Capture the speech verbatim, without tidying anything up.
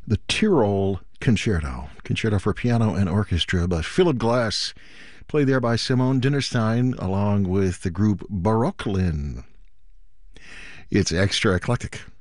the Tyrol Concerto, Concerto for Piano and Orchestra by Philip Glass, played there by Simone Dinnerstein along with the group Barocklin. It's extra eclectic.